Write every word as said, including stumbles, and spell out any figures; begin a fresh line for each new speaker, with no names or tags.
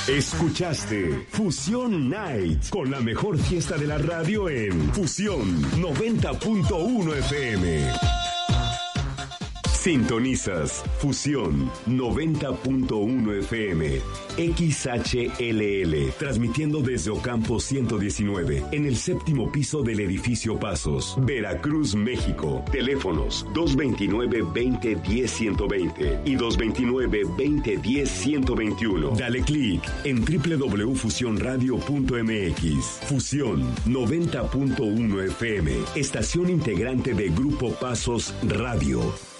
Escuchaste Fusión Night con la mejor fiesta de la radio en Fusión noventa punto uno F M. Sintonizas Fusión noventa punto uno F M, X H L L, transmitiendo desde Ocampo ciento diecinueve, en el séptimo piso del edificio Pasos, Veracruz, México. Teléfonos dos veintinueve, veinte, diez, ciento veinte y dos veintinueve, veinte, diez, ciento veintiuno. Dale clic en doble u doble u doble u punto fusión radio punto m x. Fusión noventa punto uno F M, estación integrante de Grupo Pasos Radio.